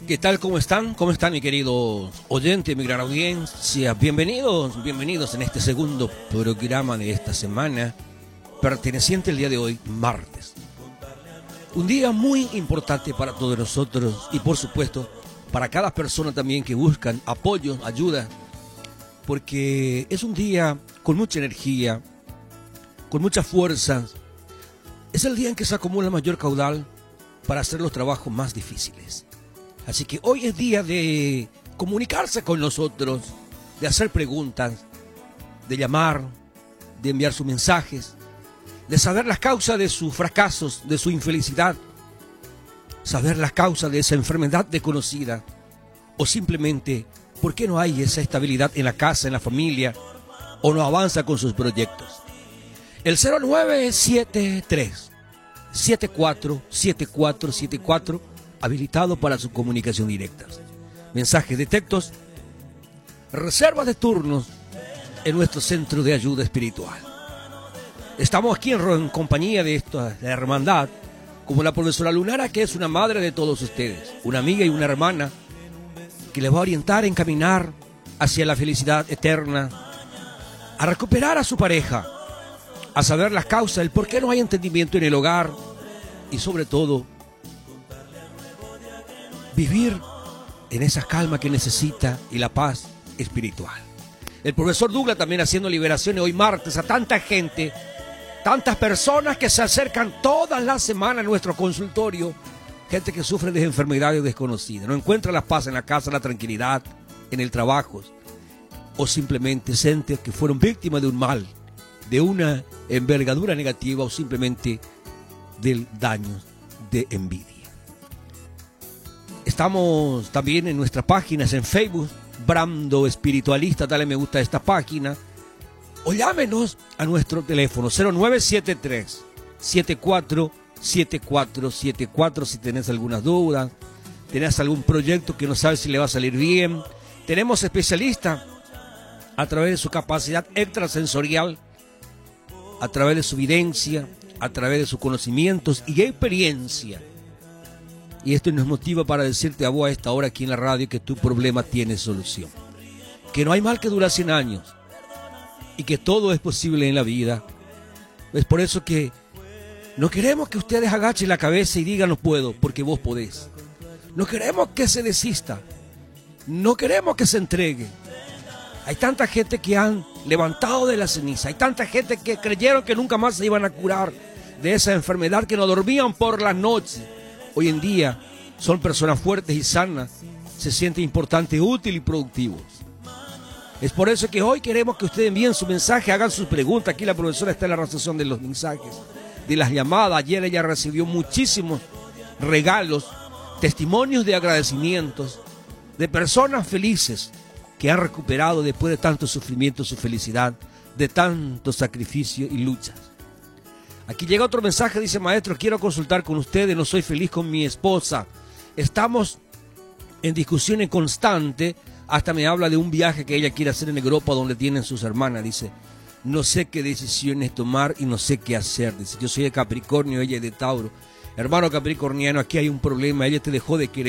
¿Qué tal? ¿Cómo están? ¿Cómo están, mi querido oyente, mi gran audiencia? Bienvenidos, bienvenidos en este segundo programa de esta semana, perteneciente el día de hoy, martes. Un día muy importante para todos nosotros y, por supuesto, para cada persona también que buscan apoyo, ayuda, porque es un día con mucha energía, con mucha fuerza. Es el día en que se acumula mayor caudal para hacer los trabajos más difíciles. Así que hoy es día de comunicarse con nosotros, de hacer preguntas, de llamar, de enviar sus mensajes, de saber las causas de sus fracasos, de su infelicidad, saber las causas de esa enfermedad desconocida, o simplemente por qué no hay esa estabilidad en la casa, en la familia, o no avanza con sus proyectos. El 0973 747474 habilitado para su comunicación directa. Mensajes de textos, reservas de turnos en nuestro centro de ayuda espiritual. Estamos aquí en compañía de esta hermandad, como la profesora Lunara, que es una madre de todos ustedes, una amiga y una hermana que les va a orientar, encaminar hacia la felicidad eterna, a recuperar a su pareja, a saber las causas, el por qué no hay entendimiento en el hogar y sobre todo vivir en esa calma que necesita y la paz espiritual. El profesor Douglas también haciendo liberaciones hoy martes a tanta gente, tantas personas que se acercan todas las semanas a nuestro consultorio, gente que sufre de enfermedades desconocidas, no encuentra la paz en la casa, la tranquilidad, en el trabajo, o simplemente sienten que fueron víctimas de un mal, de una envergadura negativa o simplemente del daño de envidia. Estamos también en nuestras páginas en Facebook, Brando Espiritualista, dale me gusta a esta página, o llámenos a nuestro teléfono 0973 747474 si tenés algunas dudas, tenés algún proyecto que no sabes si le va a salir bien. Tenemos especialistas a través de su capacidad extrasensorial, a través de su evidencia, a través de sus conocimientos y experiencia. Y esto nos motiva para decirte a vos a esta hora aquí en la radio que tu problema tiene solución. Que no hay mal que dura 100 años. Y que todo es posible en la vida. Es por eso que no queremos que ustedes agachen la cabeza y digan no puedo, porque vos podés. No queremos que se desista. No queremos que se entregue. Hay tanta gente que han levantado de la ceniza. Hay tanta gente que creyeron que nunca más se iban a curar de esa enfermedad, que no dormían por las noches. Hoy en día son personas fuertes y sanas, se sienten importantes, útiles y productivos. Es por eso que hoy queremos que ustedes envíen su mensaje, hagan sus preguntas. Aquí la profesora está en la recepción de los mensajes, de las llamadas. Ayer ella recibió muchísimos regalos, testimonios de agradecimientos, de personas felices que han recuperado después de tanto sufrimiento su felicidad, de tanto sacrificio y luchas. Aquí llega otro mensaje, dice: maestro, quiero consultar con ustedes, no soy feliz con mi esposa. Estamos en discusiones constantes, hasta me habla de un viaje que ella quiere hacer en Europa donde tienen sus hermanas. Dice, no sé qué decisiones tomar y no sé qué hacer. Dice, yo soy de Capricornio, ella es de Tauro. Hermano capricorniano, aquí hay un problema, ella te dejó de querer.